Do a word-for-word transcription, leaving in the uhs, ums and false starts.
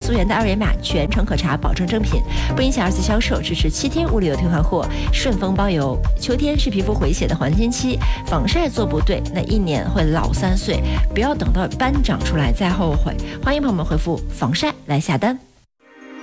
溯源的二维码，全程可查，保证正品，不影响二次销售，支持七天物流退换货，顺丰包邮。秋天是皮肤回血的黄金期，防晒做不对，那一年会老三岁，不要等到斑长出来再后悔。欢迎朋友们回复防晒来下单。